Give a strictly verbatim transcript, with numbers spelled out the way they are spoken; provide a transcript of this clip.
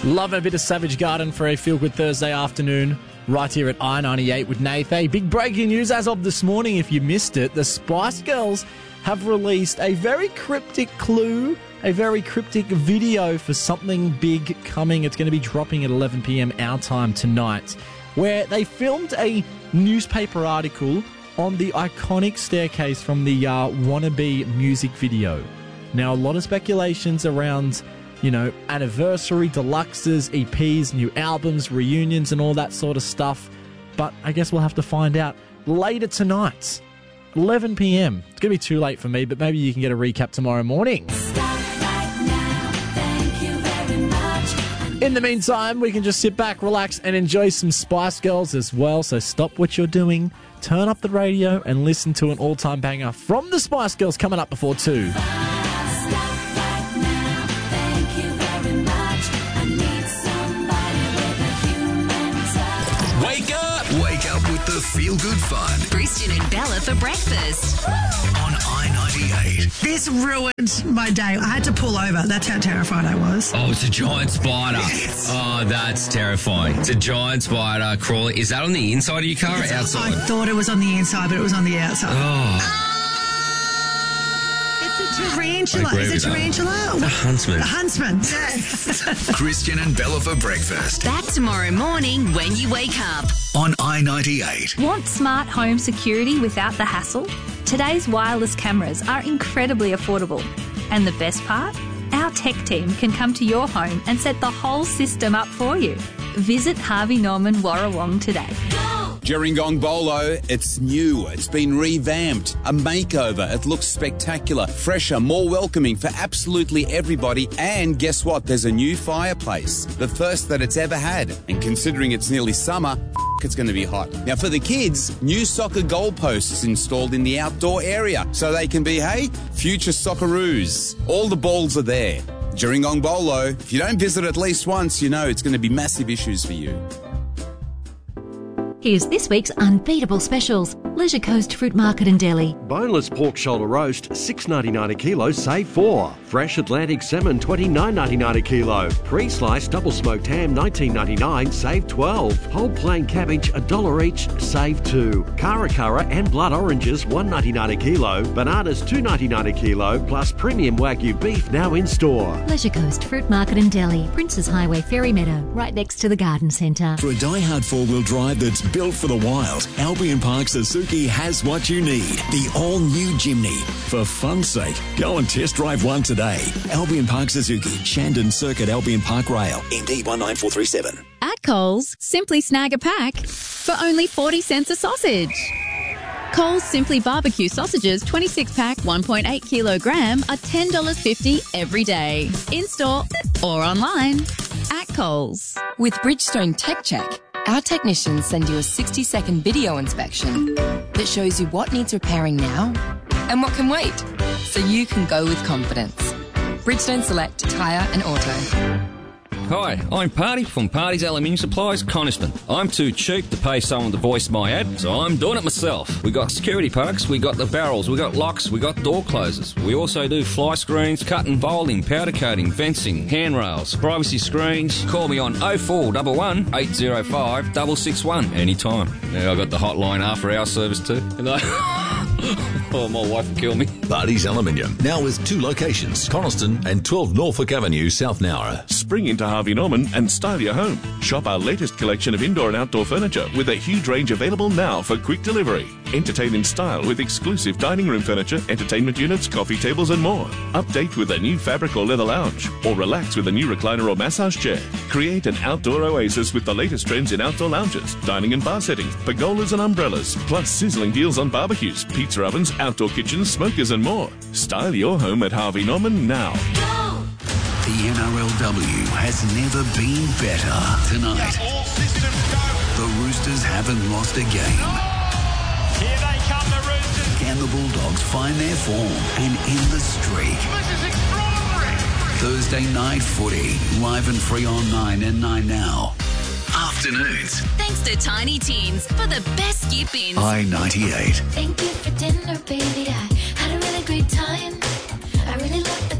Love a bit of Savage Garden for a feel-good Thursday afternoon right here at I ninety-eight with Nath. Hey, big breaking news as of this morning, if you missed it. The Spice Girls have released a very cryptic clue, a very cryptic video for something big coming. It's going to be dropping at eleven p.m. our time tonight, where they filmed a newspaper article on the iconic staircase from the uh, Wannabe music video. Now, a lot of speculations around, you know, anniversary, deluxes, E Ps, new albums, reunions, and all that sort of stuff. But I guess we'll have to find out later tonight, eleven p.m. It's going to be too late for me, but maybe you can get a recap tomorrow morning. In the meantime, we can just sit back, relax, and enjoy some Spice Girls as well. So stop what you're doing, turn up the radio, and listen to an all-time banger from the Spice Girls coming up before two. Wake up! Wake up with the feel-good fun. Christian and Bella for breakfast. On I ninety-eight. This ruined my day. I had to pull over. That's how terrified I was. Oh, it's a giant spider. Yes. Oh, that's terrifying. It's a giant spider crawling. Is that on the inside of your car or outside? I thought it was on the inside, but it was on the outside. Oh. It's a tarantula. I agree Is it with that. tarantula? It's a huntsman. A huntsman. Yes. Christian and Bella for breakfast. Back tomorrow morning when you wake up. On I ninety-eight. Want smart home security without the hassle? Today's wireless cameras are incredibly affordable. And the best part? Our tech team can come to your home and set the whole system up for you. Visit Harvey Norman Warrawong today. Gerringong Bolo, it's new. It's been revamped. A makeover. It looks spectacular, fresher, more welcoming for absolutely everybody. And guess what? There's a new fireplace. The first that it's ever had. And considering it's nearly summer, it's going to be hot. Now, for the kids, new soccer goalposts installed in the outdoor area so they can be, hey, future Socceroos. All the balls are there. Gerringong Bolo, if you don't visit at least once, you know it's going to be massive issues for you. Here's this week's unbeatable specials. Leisure Coast Fruit Market in Delhi. Boneless pork shoulder roast, six dollars ninety-nine a kilo, save four. Fresh Atlantic salmon, twenty-nine ninety-nine a kilo. Pre-sliced double smoked ham, nineteen ninety-nine, save twelve. Whole plain cabbage, a dollar each, save two. Kara Kara and blood oranges, one ninety-nine a kilo. Bananas, two ninety-nine a kilo, plus premium Wagyu beef now in store. Leisure Coast Fruit Market in Delhi. Princes Highway, Ferry Meadow, right next to the Garden Centre. For a die-hard four-wheel drive that's built for the wild, Albion Park Suzuki has what you need. The all-new Jimny. For fun's sake, go and test drive one today. Albion Park Suzuki, Shandon Circuit, Albion Park Rail, M D one nine four three seven. At Coles, simply snag a pack for only forty cents a sausage. Coles Simply Barbecue sausages twenty-six pack one point eight kilogram are ten dollars fifty every day. In-store or online. At Coles. With Bridgestone Tech Check, our technicians send you a sixty-second video inspection that shows you what needs repairing now and what can wait, so you can go with confidence. Bridgestone Select Tyre and Auto. Hi, I'm Party from Party's Aluminium Supplies, Coniston. I'm too cheap to pay someone to voice my ad, so I'm doing it myself. We got security products, we got the barrels, we got locks, we got door closers. We also do fly screens, cut and folding, powder coating, fencing, handrails, privacy screens. Call me on oh four one one, eight oh five, six six one anytime. Now I got the hotline after hour service too. And I oh, my wife will kill me. Party's Aluminium, now with two locations, Coniston and twelve Norfolk Avenue, South Nowra. Spring into Harvey Norman and style your home. Shop our latest collection of indoor and outdoor furniture with a huge range available now for quick delivery. Entertain in style with exclusive dining room furniture, entertainment units, coffee tables and more. Update with a new fabric or leather lounge, or relax with a new recliner or massage chair. Create an outdoor oasis with the latest trends in outdoor lounges, dining and bar settings, pergolas and umbrellas, plus sizzling deals on barbecues, pizza ovens, outdoor kitchens, smokers and more. Style your home at Harvey Norman now. The N R L W has never been better. Tonight, the Roosters haven't lost a game. Here they come, the Roosters. Can the Bulldogs find their form and end the streak? This is extraordinary. Thursday night footy, live and free on nine and nine Now. Afternoons. Thanks to Tiny Tins for the best skip ins. I ninety-eight. Thank you for dinner, baby. I had a really great time.